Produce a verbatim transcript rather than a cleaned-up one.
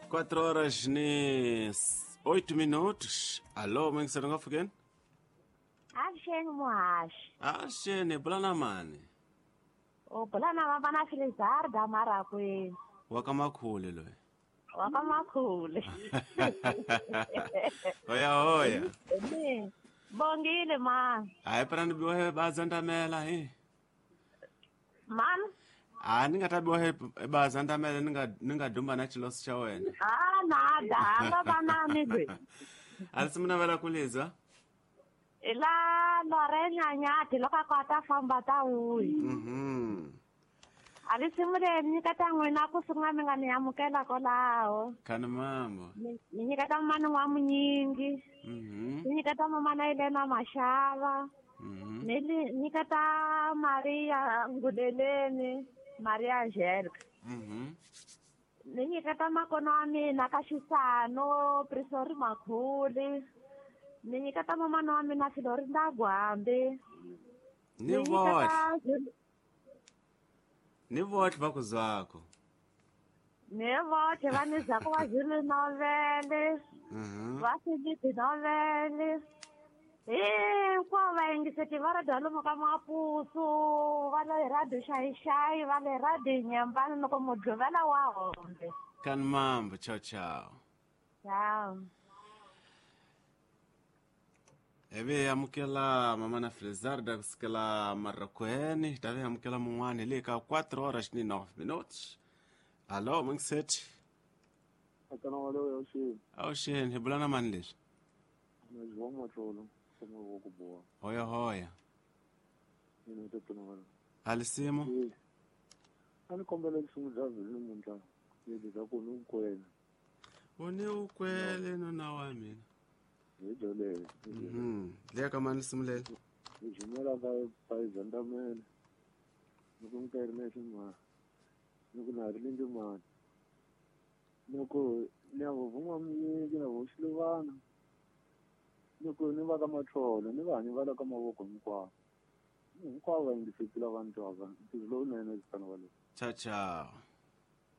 Quatro horas ni oito minutos. Alô, mãe, você não gosta de Avuxeni muhaxi. Ah, xene, bulana mani. U bula na vana Filizarda mara kwini. Wakamakhulu loyi. Wa ka Makhule. Hoya hoya. Ni bongile ma. Hayi phela ni biwa bazandamela hi. Man. Ah, ni nga ta biwa bazandamela ni nga ni nga dumba na chilosi cha wena. Ah nada, anga vana mi lwe. Alisimuna vela kulizwa. Ila Lorena nyati loka kota famba ta uyi. Mhm. Alisimule ni kata ngwena kusunga minga ni amukela ko lao. Kana mambo. Ni kata manu wa munyingi. Mhm. Ni kata mama na Elena Mashava. Mhm. Nili ni kata Maria Ngudeleni, Maria Angelica. Mhm. Ni kata makono wa mina Kashisano, Prisori Makhuli. Ni kata mama no wa mina Filori Ndagwambe. Ni vote. Ni vote vakuzwako. Ne vote vani zako wa Zulu novele. Mhm. Va Sibiti novele. Eh, kwa vaingi seti vara dalumo ka mapusu, vale radu shai shai, vale radu nyambani noko mudrovela wa hombe. Kana mambo, ciao ciao. Ciao. Ebe amukela mama na Filizarda kusikela Marrakweni, tabe amukela mumwani leka quatro horas ni nove minutos. Alô, mãe sete. Akana wale ya shi Au xene, hebulana mani leswi. na João Macholo kama wako boa. Hoya hoya. Ni ndio wala. Alisimo. Eh. Ani kombele kusunguza vile munta. Ni ndio ko nkwena. Uni ukwele no na wa mina. Ndio le. Mhm. Leka mani simulele. Nijumela ba ba zandamela. Nukunkere neshima. Nukunarili mani. Nuko lavo vuma mnyingi na voshilivana. Nuko ni va ka Macholo ni vanhu va la ka mavoko hinkwawo. Hinkwavo va yingisekile vanhu ava. Ntirho lowunene byi fanele. Ciao ciao.